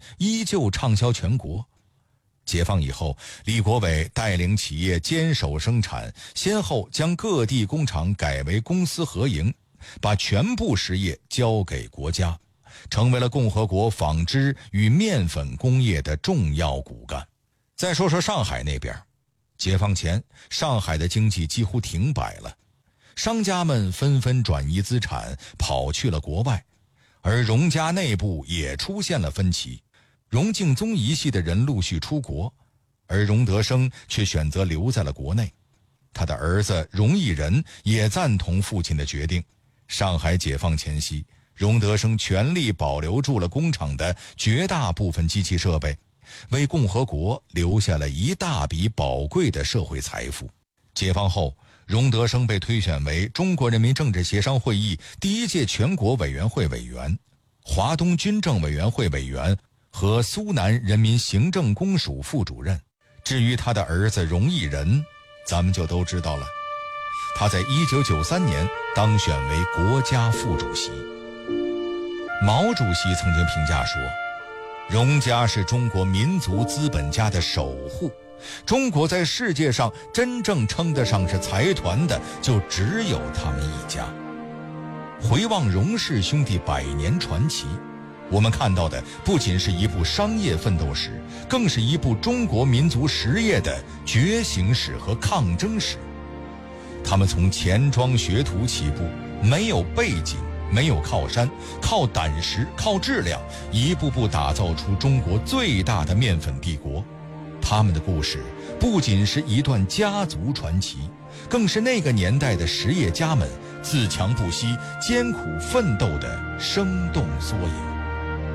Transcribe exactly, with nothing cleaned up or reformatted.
依旧畅销全国。解放以后，李国伟带领企业坚守生产，先后将各地工厂改为公私合营，把全部实业交给国家，成为了共和国纺织与面粉工业的重要骨干。再说说上海那边，解放前，上海的经济几乎停摆了，商家们纷纷转移资产，跑去了国外，而荣家内部也出现了分歧。荣敬宗一系的人陆续出国，而荣德生却选择留在了国内。他的儿子荣毅仁也赞同父亲的决定。上海解放前夕，荣德生全力保留住了工厂的绝大部分机器设备，为共和国留下了一大笔宝贵的社会财富。解放后，荣德生被推选为中国人民政治协商会议第一届全国委员会委员、华东军政委员会委员和苏南人民行政公署副主任。至于他的儿子荣毅仁，咱们就都知道了。他在一九九三年当选为国家副主席。毛主席曾经评价说，荣家是中国民族资本家的守护，中国在世界上真正称得上是财团的，就只有他们一家。回望荣氏兄弟百年传奇，我们看到的不仅是一部商业奋斗史，更是一部中国民族实业的觉醒史和抗争史。他们从钱庄学徒起步，没有背景，没有靠山，靠胆识，靠质量，一步步打造出中国最大的面粉帝国。他们的故事不仅是一段家族传奇，更是那个年代的实业家们自强不息、艰苦奋斗的生动缩影。